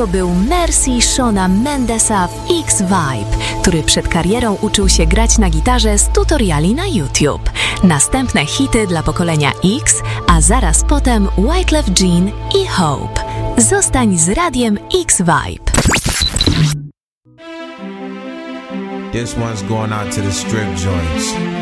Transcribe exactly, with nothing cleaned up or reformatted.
To był Mercy Shona Mendesa w X-Vibe, który przed karierą uczył się grać na gitarze z tutoriali na YouTube. Następne hity dla pokolenia X, a zaraz potem Wyclef Jean i Hope. Zostań z radiem X-Vibe. This one's going out to the strip joints.